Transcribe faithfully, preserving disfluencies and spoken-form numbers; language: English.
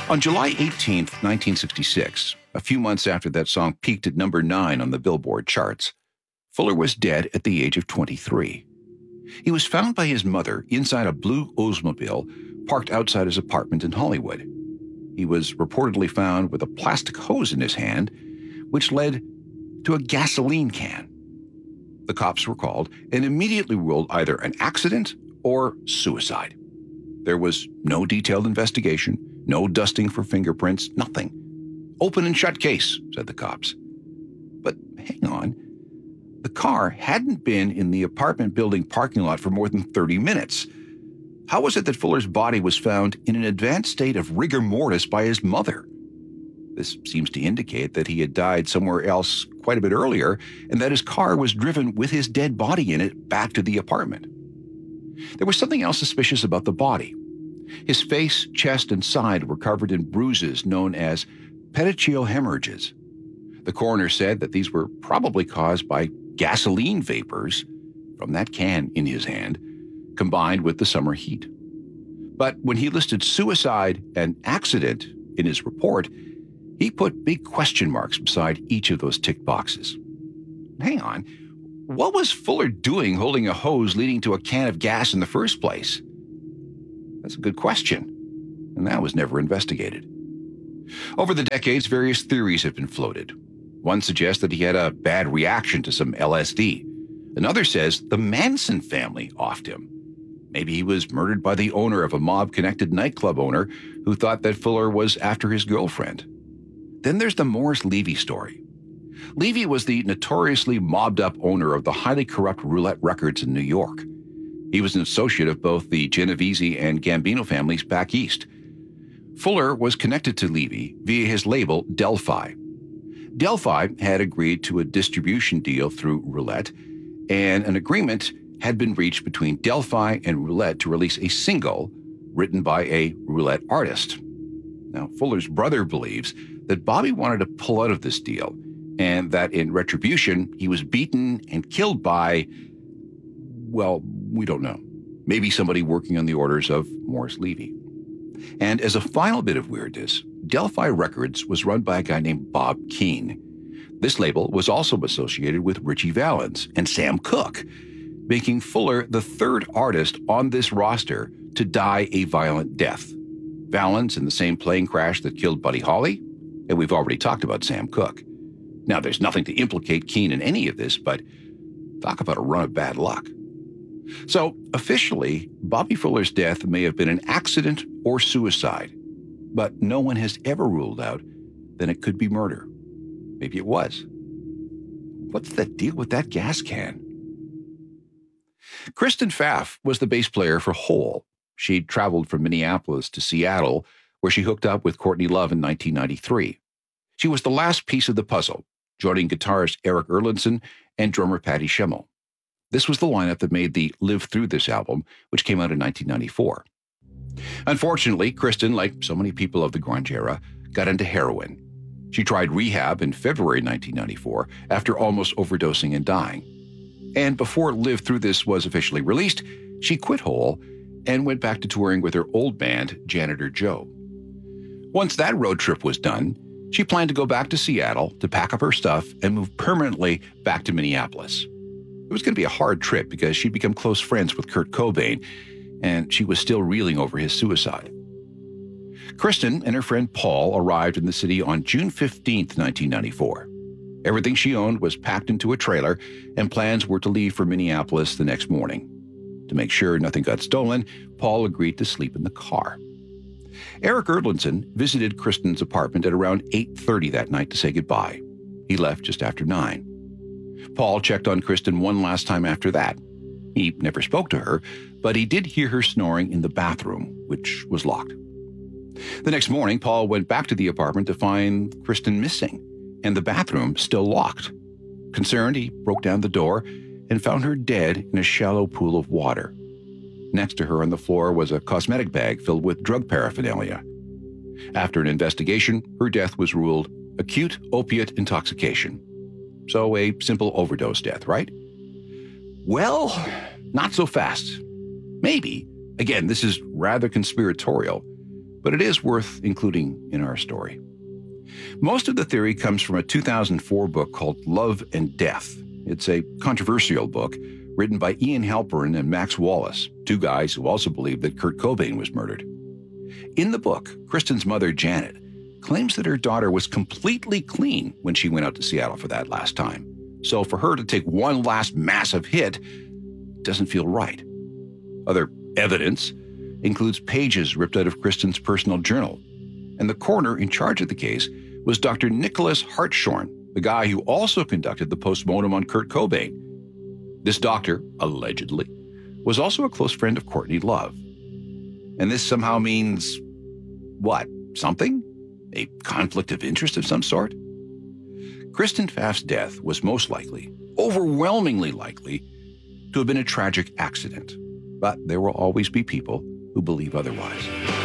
On July eighteenth, nineteen sixty-six, a few months after that song peaked at number nine on the Billboard charts, Fuller was dead at the age of twenty-three. He was found by his mother inside a blue Oldsmobile parked outside his apartment in Hollywood. He was reportedly found with a plastic hose in his hand, which led to a gasoline can. The cops were called and immediately ruled either an accident or suicide. There was no detailed investigation, no dusting for fingerprints, nothing. Open and shut case, said the cops. But hang on. The car hadn't been in the apartment building parking lot for more than thirty minutes. How was it that Fuller's body was found in an advanced state of rigor mortis by his mother? This seems to indicate that he had died somewhere else quite a bit earlier and that his car was driven with his dead body in it back to the apartment. There was something else suspicious about the body. His face, chest, and side were covered in bruises known as petechial hemorrhages. The coroner said that these were probably caused by gasoline vapors from that can in his hand, combined with the summer heat. But when he listed suicide and accident in his report, he put big question marks beside each of those tick boxes. Hang on, what was Fuller doing holding a hose leading to a can of gas in the first place? That's a good question, and that was never investigated. Over the decades, various theories have been floated. One suggests that he had a bad reaction to some L S D. Another says the Manson family offed him. Maybe he was murdered by the owner of a mob-connected nightclub owner who thought that Fuller was after his girlfriend. Then there's the Morris Levy story. Levy was the notoriously mobbed-up owner of the highly corrupt Roulette Records in New York. He was an associate of both the Genovese and Gambino families back east. Fuller was connected to Levy via his label Delphi. Delphi had agreed to a distribution deal through Roulette, and an agreement had been reached between Delphi and Roulette to release a single written by a Roulette artist. Now, Fuller's brother believes that Bobby wanted to pull out of this deal, and that in retribution, he was beaten and killed by, well, we don't know. Maybe somebody working on the orders of Morris Levy. And as a final bit of weirdness, Delphi Records was run by a guy named Bob Keane. This label was also associated with Ritchie Valens and Sam Cooke, making Fuller the third artist on this roster to die a violent death. Valens in the same plane crash that killed Buddy Holly, and we've already talked about Sam Cooke. Now, there's nothing to implicate Keane in any of this, but talk about a run of bad luck. So, officially, Bobby Fuller's death may have been an accident or suicide, but no one has ever ruled out that it could be murder. Maybe it was. What's the deal with that gas can? Kristen Pfaff was the bass player for Hole. She'd traveled from Minneapolis to Seattle, where she hooked up with Courtney Love in nineteen ninety-three. She was the last piece of the puzzle, joining guitarist Eric Erlandson and drummer Patty Schemmel. This was the lineup that made the Live Through This album, which came out in nineteen ninety-four. Unfortunately, Kristen, like so many people of the grunge era, got into heroin. She tried rehab in February nineteen ninety-four after almost overdosing and dying. And before Live Through This was officially released, she quit Hole and went back to touring with her old band, Janitor Joe. Once that road trip was done, she planned to go back to Seattle to pack up her stuff and move permanently back to Minneapolis. It was going to be a hard trip because she'd become close friends with Kurt Cobain, and she was still reeling over his suicide. Kristen and her friend Paul arrived in the city on June fifteenth, nineteen ninety-four. Everything she owned was packed into a trailer, and plans were to leave for Minneapolis the next morning. To make sure nothing got stolen, Paul agreed to sleep in the car. Eric Erlandson visited Kristen's apartment at around eight thirty that night to say goodbye. He left just after nine. Paul checked on Kristen one last time after that. He never spoke to her, but he did hear her snoring in the bathroom, which was locked. The next morning, Paul went back to the apartment to find Kristen missing, and the bathroom still locked. Concerned, he broke down the door and found her dead in a shallow pool of water. Next to her on the floor was a cosmetic bag filled with drug paraphernalia. After an investigation, her death was ruled acute opiate intoxication. So a simple overdose death, right? Well, not so fast. Maybe, again, this is rather conspiratorial, but it is worth including in our story. Most of the theory comes from a two thousand four book called Love and Death. It's a controversial book written by Ian Halperin and Max Wallace, two guys who also believe that Kurt Cobain was murdered. In the book, Kristen's mother, Janet, claims that her daughter was completely clean when she went out to Seattle for that last time. So for her to take one last massive hit doesn't feel right. Other evidence includes pages ripped out of Kristen's personal journal. And the coroner in charge of the case was Doctor Nicholas Hartshorn, the guy who also conducted the postmortem on Kurt Cobain. This doctor, allegedly, was also a close friend of Courtney Love. And this somehow means, what, something? A conflict of interest of some sort? Kristen Pfaff's death was most likely, overwhelmingly likely, to have been a tragic accident. But there will always be people who believe otherwise.